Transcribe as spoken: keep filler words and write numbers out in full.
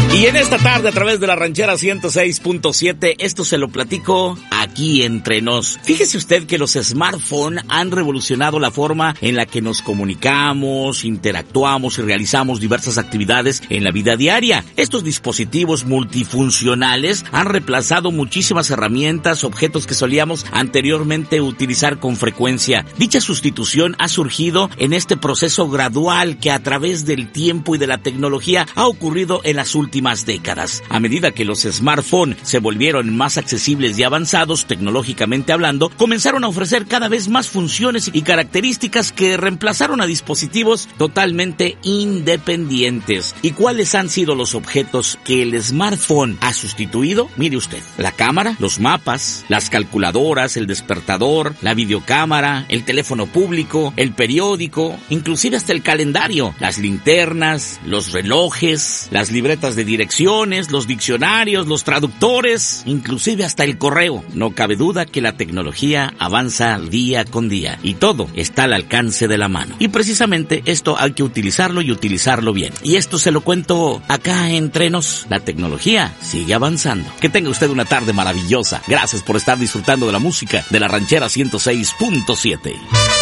Y en esta tarde, a través de la Ranchera ciento seis punto siete, esto se lo platico aquí entre nos. Fíjese usted que los smartphones han revolucionado la forma en la que nos comunicamos, interactuamos y realizamos diversas actividades en la vida diaria. Estos dispositivos multifuncionales han reemplazado muchísimas herramientas, objetos que solíamos anteriormente utilizar con frecuencia. Dicha sustitución ha surgido en este proceso gradual que a través del tiempo y de la tecnología ha ocurrido en las últimas décadas. A medida que los smartphones se volvieron más accesibles y avanzados tecnológicamente hablando, comenzaron a ofrecer cada vez más funciones y características que reemplazaron a dispositivos totalmente independientes. ¿Y cuáles han sido los objetos que el smartphone ha sustituido? Mire usted, la cámara, los mapas, las calculadoras, el despertador, la videocámara, el teléfono público, el periódico, inclusive hasta el calendario, las linternas, los relojes, las libretas de direcciones, los diccionarios, los traductores, inclusive hasta el correo. No cabe duda que la tecnología avanza día con día y todo está al alcance de la mano. Y precisamente esto hay que utilizarlo y utilizarlo bien. Y esto se lo cuento acá entre nos. La tecnología sigue avanzando. Que tenga usted una tarde maravillosa. Gracias por estar disfrutando de la música de la Ranchera ciento seis punto siete.